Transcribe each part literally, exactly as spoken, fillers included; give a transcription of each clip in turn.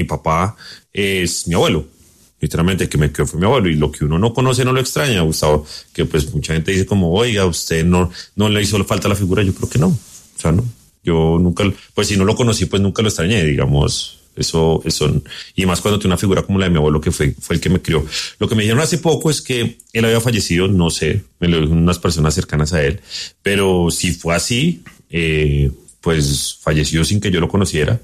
papá es mi abuelo. Literalmente, que me quedó fue mi abuelo, y lo que uno no conoce no lo extraña, Gustavo, que pues mucha gente dice como, oiga, usted no, no le hizo falta la figura. Yo creo que no, o sea, no, yo nunca, pues si no lo conocí, pues nunca lo extrañé, digamos. Eso, eso, y más cuando tiene una figura como la de mi abuelo, que fue, fue el que me crió. Lo que me dijeron hace poco es que él había fallecido, no sé, me lo dijeron unas personas cercanas a él, pero si fue así, eh, pues falleció sin que yo lo conociera,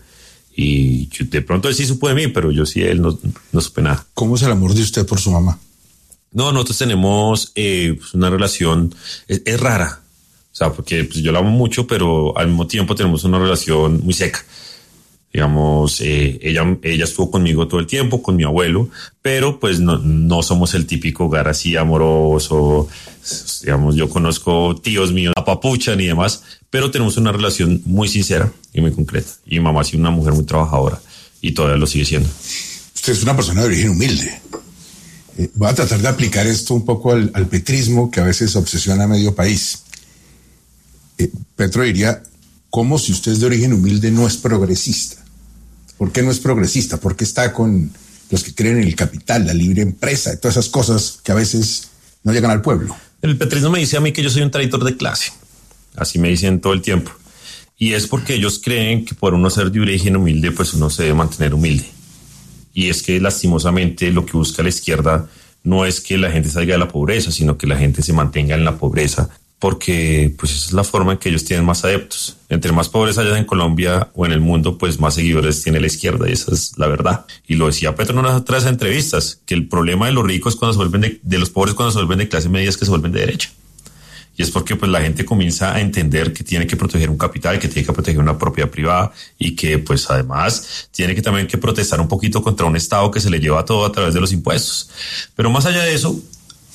y yo, de pronto él sí supo de mí, pero yo sí, él no, no supe nada. ¿Cómo es el amor de usted por su mamá? No, nosotros tenemos eh, una relación, es, es rara, o sea, porque pues, yo la amo mucho, pero al mismo tiempo tenemos una relación muy seca. Digamos, eh, ella, ella estuvo conmigo todo el tiempo, con mi abuelo, pero pues no, no somos el típico hogar así amoroso. Digamos, yo conozco tíos míos, apapuchan y demás, pero tenemos una relación muy sincera y muy concreta. Y mi mamá ha sido una mujer muy trabajadora y todavía lo sigue siendo. Usted es una persona de origen humilde. Eh, voy a tratar de aplicar esto un poco al, al petrismo que a veces obsesiona a medio país. Eh, Petro diría, ¿cómo si usted es de origen humilde no es progresista? ¿Por qué no es progresista? ¿Por qué está con los que creen en el capital, la libre empresa y todas esas cosas que a veces no llegan al pueblo? El petrismo me dice a mí que yo soy un traidor de clase. Así me dicen todo el tiempo. Y es porque ellos creen que por uno ser de origen humilde, pues uno se debe mantener humilde. Y es que lastimosamente lo que busca la izquierda no es que la gente salga de la pobreza, sino que la gente se mantenga en la pobreza, porque pues esa es la forma en que ellos tienen más adeptos. Entre más pobreza haya en Colombia o en el mundo, pues más seguidores tiene la izquierda, y esa es la verdad. Y lo decía Petro en unas otras entrevistas, que el problema de los ricos cuando se vuelven de, de los pobres cuando se vuelven de clase media es que se vuelven de derecha. Y es porque pues la gente comienza a entender que tiene que proteger un capital, que tiene que proteger una propiedad privada, y que pues además tiene que también que protestar un poquito contra un Estado que se le lleva todo a través de los impuestos. Pero más allá de eso,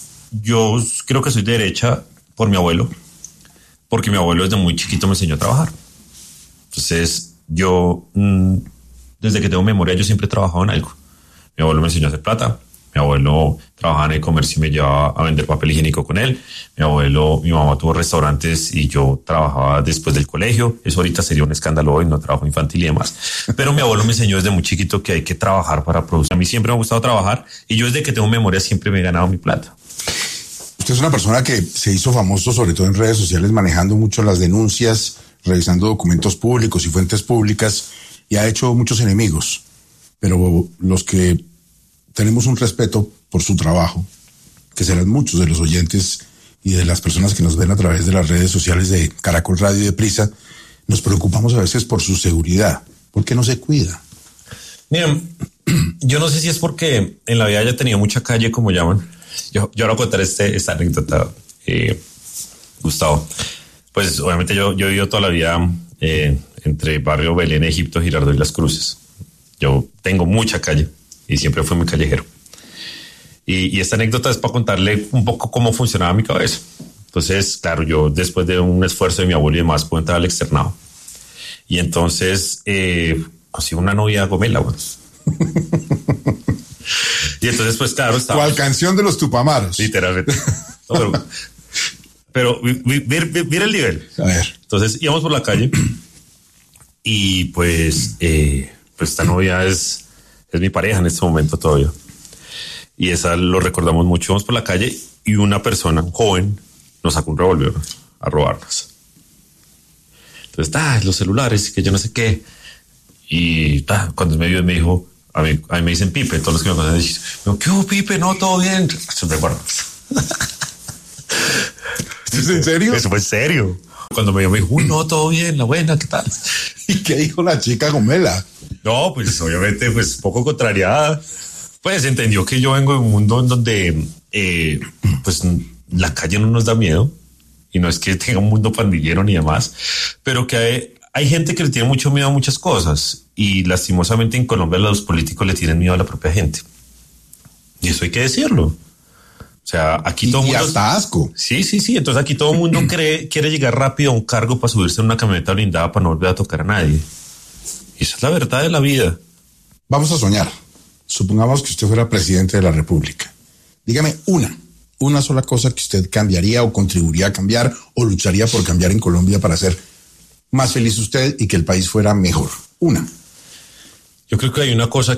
yo creo que soy de derecha por mi abuelo, porque mi abuelo desde muy chiquito me enseñó a trabajar. Entonces yo, mmm, desde que tengo memoria, yo siempre he trabajado en algo. Mi abuelo me enseñó a hacer plata. Mi abuelo trabajaba en el comercio y me llevaba a vender papel higiénico con él. Mi abuelo, mi mamá tuvo restaurantes y yo trabajaba después del colegio. Eso ahorita sería un escándalo hoy, no trabajo infantil y demás. Pero mi abuelo me enseñó desde muy chiquito que hay que trabajar para producir. A mí siempre me ha gustado trabajar, y yo desde que tengo memoria siempre me he ganado mi plata. Usted es una persona que se hizo famoso sobre todo en redes sociales, manejando mucho las denuncias, revisando documentos públicos y fuentes públicas, y ha hecho muchos enemigos. Pero los que tenemos un respeto por su trabajo, que serán muchos de los oyentes y de las personas que nos ven a través de las redes sociales de Caracol Radio y de Prisa, nos preocupamos a veces por su seguridad. ¿Por qué no se cuida? Miren, yo no sé si es porque en la vida haya tenido mucha calle, como llaman. Yo, yo ahora contaré este, esta anécdota, eh, Gustavo. Pues obviamente yo, yo he vivido toda la vida eh, entre Barrio Belén, Egipto, Girardot y Las Cruces. Yo tengo mucha calle y siempre fui muy callejero. Y, y esta anécdota es para contarle un poco cómo funcionaba mi cabeza. Entonces, claro, yo después de un esfuerzo de mi abuelo y demás, pude entrar al externado. Y entonces, eh, así una novia gomela, bueno. Y entonces, pues claro, estaba. ¿Cuál canción de los Tupamaros? Literalmente. No, pero, pero mira el nivel. A ver. Entonces íbamos por la calle y pues, eh, pues esta novia es, es mi pareja en este momento todavía. Y esa lo recordamos mucho. Íbamos por la calle y una persona, un joven, nos sacó un revólver a robarnos. Entonces, ah, los celulares, que yo no sé qué. Y ah, cuando me vio, me dijo, a mí, a mí me dicen Pipe, todos los que me conocen dicen, ¿qué hubo, Pipe? No, todo bien. Siempre recuerdo. ¿Es en serio? Eso fue en serio. Cuando me vio, me dijo, uy, no, todo bien, la buena, ¿qué tal? ¿Y qué dijo la chica gomela? No, pues obviamente, pues poco contrariada. Pues entendió que yo vengo de un mundo en donde, eh, pues la calle no nos da miedo. Y no es que tenga un mundo pandillero ni demás, pero que hay, hay gente que le tiene mucho miedo a muchas cosas. Y lastimosamente en Colombia los políticos le tienen miedo a la propia gente. Y eso hay que decirlo. O sea, aquí y, todo el mundo... mundo... Y hasta asco. Sí, sí, sí. Entonces aquí todo el mundo cree, quiere llegar rápido a un cargo para subirse en una camioneta blindada para no volver a tocar a nadie. Y esa es la verdad de la vida. Vamos a soñar. Supongamos que usted fuera presidente de la República. Dígame una, una sola cosa que usted cambiaría o contribuiría a cambiar o lucharía por cambiar en Colombia para ser más feliz usted y que el país fuera mejor. Una. Yo creo que hay una cosa